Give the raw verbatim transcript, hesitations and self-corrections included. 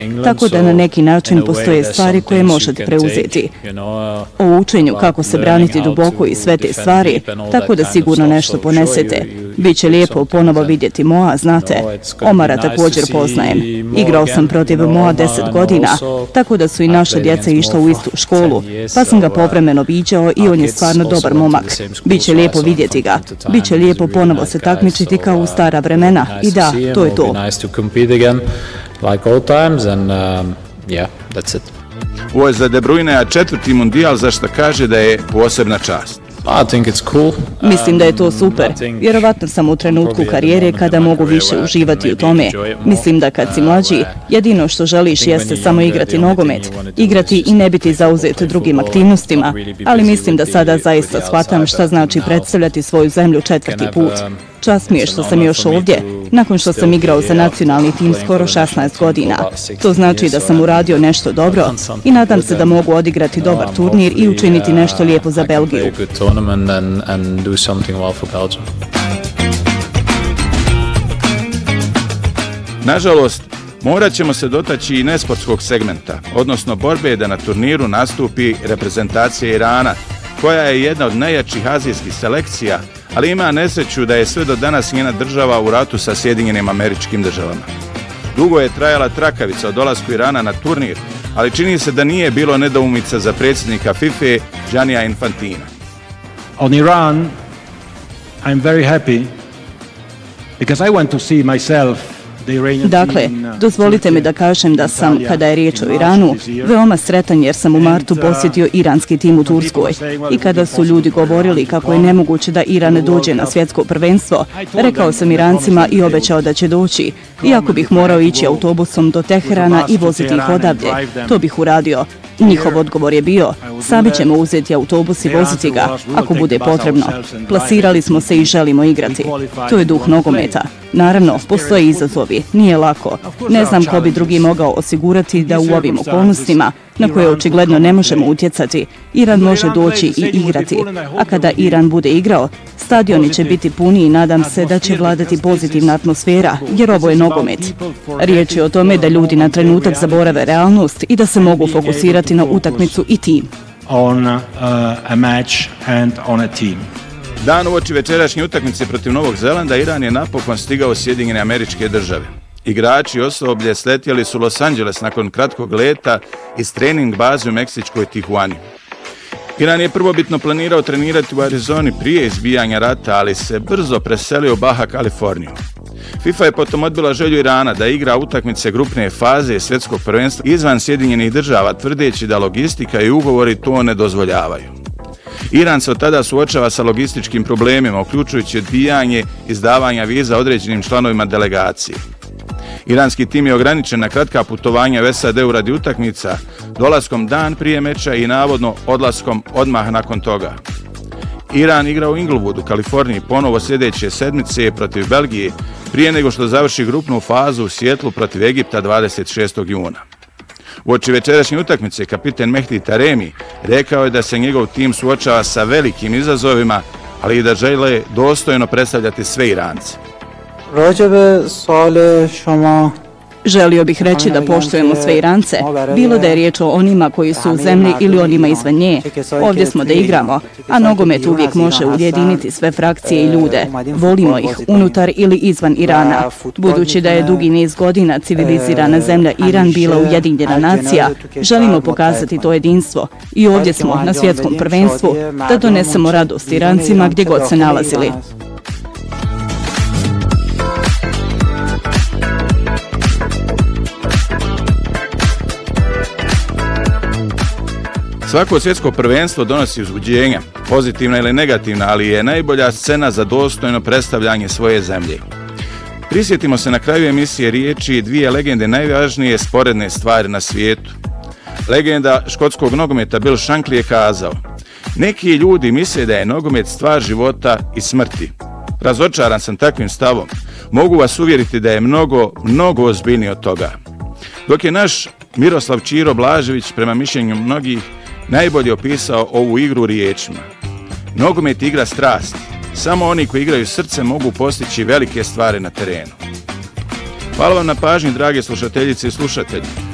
Tako da na neki način postoje stvari koje možete preuzeti. O učenju kako se braniti duboko i sve te stvari, tako da sigurno nešto ponesete. Biće lijepo ponovo vidjeti Moa, znate. Omara također poznajem. Igrao sam protiv Moa deset godina, tako da su i naša djeca išla u istu školu, pa sam ga povremeno viđao i on je stvarno dobar momak. Biće lijepo vidjeti ga. Biće lijepo ponovo se takmičiti kao u stara vremena. I da, to je to. Like old times and um, yeah, that's it. Ovo je za De Bruyne četvrti mundijal, za što kaže da je posebna čast. I think it's cool. Mislim da je to super. Vjerovatno sam u trenutku karijere kada mogu više uživati u tome. Mislim da kad si mlađi, jedino što želiš jeste samo igrati nogomet. Igrati i ne biti zauzet drugim aktivnostima. Ali mislim da sada zaista shvatam šta znači predstavljati svoju zemlju četvrti put. Čast mi je što sam još ovdje, nakon što sam igrao za nacionalni tim skoro šesnaest godina. To znači da sam uradio nešto dobro i nadam se da mogu odigrati dobar turnir i učiniti nešto lijepo za Belgiju. Nažalost, morat ćemo se dotaći i nesportskog segmenta, odnosno borbe da na turniru nastupi reprezentacija Irana, koja je jedna od najjačih azijskih selekcija, ali ima nesreću da je sve do danas njena država u ratu sa Sjedinjenim Američkim Državama. Dugo je trajala trakavica o dolasku Irana na turnir, ali čini se da nije bilo nedoumica za predsjednika FIFA Giannija Infantina. On Iran, I'm very happy because I went to see myself. Dakle, dozvolite mi da kažem da sam, kada je riječ o Iranu, veoma sretan jer sam u martu posjetio iranski tim u Turskoj. I kada su ljudi govorili kako je nemoguće da Iran dođe na svjetsko prvenstvo, rekao sam Irancima i obećao da će doći. Iako bih morao ići autobusom do Teherana i voziti ih odavdje, to bih uradio. Njihov odgovor je bio, sami ćemo uzeti autobus i voziti ga, ako bude potrebno. Plasirali smo se i želimo igrati. To je duh nogometa. Naravno, postoje izazovi, nije lako. Ne znam ko bi drugi mogao osigurati da u ovim okolnostima, na koje očigledno ne možemo utjecati, Iran može doći i igrati. A kada Iran bude igrao, stadioni će biti puni i nadam se da će vladati pozitivna atmosfera, jer ovo je nogomet. Riječ je o tome da ljudi na trenutak zaborave realnost i da se mogu fokusirati na utakmicu i tim. On uh, a match and on a team. Dan uoči večerašnje utakmice protiv Novog Zelanda, Iran je napokon stigao u Sjedinjene Američke Države. Igrači i osoblje sletjeli su Los Angeles nakon kratkog leta iz trening baze u meksičkoj Tijuani. Iran je prvobitno planirao trenirati u Arizoni prije izbijanja rata, ali se brzo preselio u Baja Kaliforniju. FIFA je potom odbila želju Irana da igra utakmice grupne faze svjetskog prvenstva izvan Sjedinjenih Država, tvrdeći da logistika i ugovori to ne dozvoljavaju. Iran se od tada suočava sa logističkim problemima, uključujući odbijanje izdavanja viza određenim članovima delegacije. Iranski tim je ograničen na kratka putovanja u S A D-u radi utakmica, dolaskom dan prije meča i navodno odlaskom odmah nakon toga. Iran igra u Inglewoodu, Kaliforniji, ponovo sljedeće sedmice protiv Belgije, prije nego što završi grupnu fazu u Sijetlu protiv Egipta dvadeset šestog juna. Uoči večerašnje utakmice, kapiten Mehdi Taremi rekao je da se njegov tim suočava sa velikim izazovima, ali i da žele dostojno predstavljati sve Irance. راجب سوال شما Želio bih reći da poštujemo sve Irance, bilo da je riječ o onima koji su u zemlji ili onima izvan nje. Ovdje smo da igramo, a nogomet uvijek može ujediniti sve frakcije i ljude. Volimo ih unutar ili izvan Irana. Budući da je dugi niz godina civilizirana zemlja Iran bila ujedinjena nacija, želimo pokazati to jedinstvo. I ovdje smo na svjetskom prvenstvu da donesemo radost Irancima gdje god se nalazili. Svako svjetsko prvenstvo donosi uzbuđenja, pozitivna ili negativna, ali je najbolja scena za dostojno predstavljanje svoje zemlje. Prisjetimo se na kraju emisije riječi dvije legende najvažnije sporedne stvari na svijetu. Legenda škotskog nogometa Bill Shankly je kazao: neki ljudi misle da je nogomet stvar života i smrti. Razočaran sam takvim stavom. Mogu vas uvjeriti da je mnogo, mnogo ozbiljnije od toga. Dok je naš Miroslav Ćiro Blažević, prema mišljenju mnogih, najbolje opisao ovu igru riječima: nogomet igra strasti. Samo oni koji igraju srce mogu postići velike stvari na terenu. Hvala vam na pažnji, drage slušateljice i slušatelji.